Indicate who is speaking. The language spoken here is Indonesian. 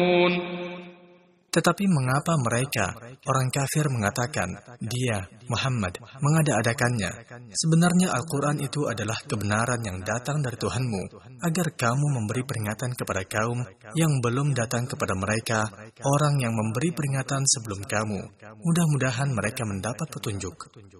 Speaker 1: Tetapi mengapa mereka, orang kafir mengatakan, dia, Muhammad, mengada-adakannya? Sebenarnya Al-Quran itu adalah kebenaran yang datang dari Tuhanmu, agar kamu memberi peringatan kepada kaum yang belum datang kepada mereka, orang yang memberi peringatan sebelum kamu. Mudah-mudahan mereka mendapat petunjuk.